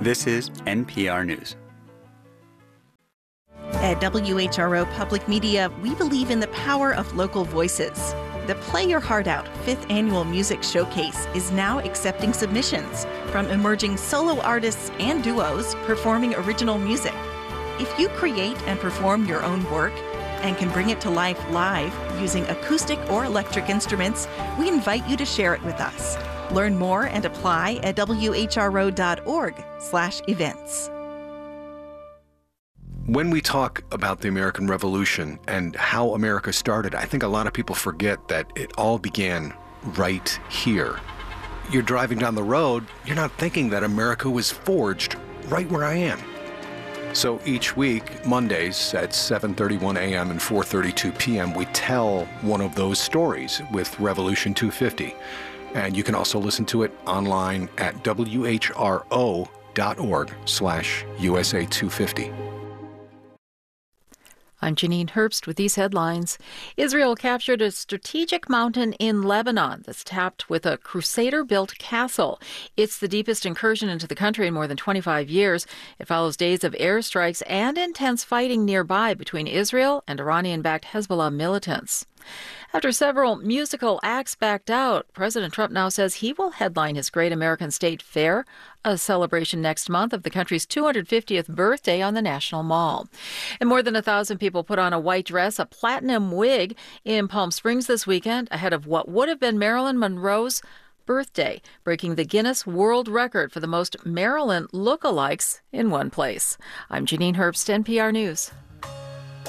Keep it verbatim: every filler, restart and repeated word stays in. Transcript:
This is N P R News. At W H R O Public Media, we believe in the power of local voices. The Play Your Heart Out fifth Annual Music Showcase is now accepting submissions from emerging solo artists and duos performing original music. If you create and perform your own work and can bring it to life live using acoustic or electric instruments, we invite you to share it with us. Learn more and apply at W H R O dot org slash events. When we talk about the American Revolution and how America started, I think a lot of people forget that it all began right here. You're driving down the road, you're not thinking that America was forged right where I am. So each week, Mondays at seven thirty-one a.m. and four thirty-two p.m., we tell one of those stories with Revolution two fifty. And you can also listen to it online at W H R O dot org slash U S A two fifty. I'm Janine Herbst with these headlines. Israel captured a strategic mountain in Lebanon that's tapped with a Crusader-built castle. It's the deepest incursion into the country in more than twenty-five years. It follows days of airstrikes and intense fighting nearby between Israel and Iranian-backed Hezbollah militants. After several musical acts backed out, President Trump now says he will headline his Great American State Fair, a celebration next month of the country's two hundred fiftieth birthday on the National Mall. And more than a thousand people put on a white dress, a platinum wig in Palm Springs this weekend ahead of what would have been Marilyn Monroe's birthday, breaking the Guinness World Record for the most Marilyn lookalikes in one place. I'm Janine Herbst, N P R News.